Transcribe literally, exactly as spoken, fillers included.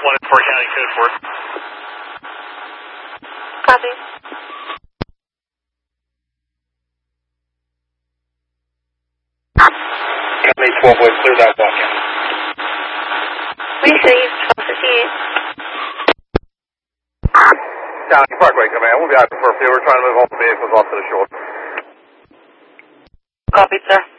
one in four County Code four. Copy. County twelve, boys, clear that walk in. Receive twelve fifty-eight. County Parkway, command. We'll be out for a few. We're trying to move all the vehicles off to the shore. Copy, sir.